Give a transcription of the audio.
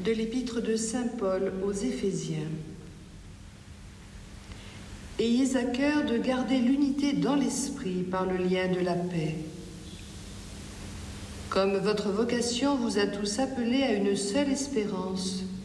De l'épître de saint Paul aux Éphésiens. Ayez à cœur de garder l'unité dans l'esprit par le lien de la paix. Comme votre vocation vous a tous appelés à une seule espérance,